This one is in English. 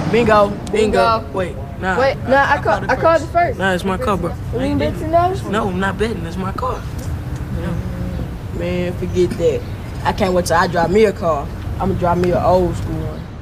Bingo. Bingo. Wait, nah. Wait, nah, I called it first. Nah, it's my car, bro. You ain't betting now? No, I'm not betting. It's my car. Man, forget that. I can't wait till I drive me a car. I'm gonna drive me an old school one.